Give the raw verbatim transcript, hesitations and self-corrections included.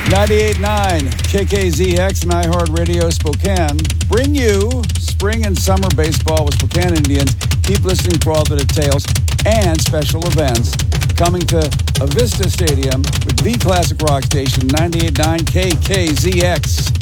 ninety-eight point nine K K Z X and iHeartRadio Spokane bring you spring and summer baseball with Spokane Indians. Keep listening for all the details and special events coming to Avista Stadium with the classic rock station ninety-eight point nine K K Z X.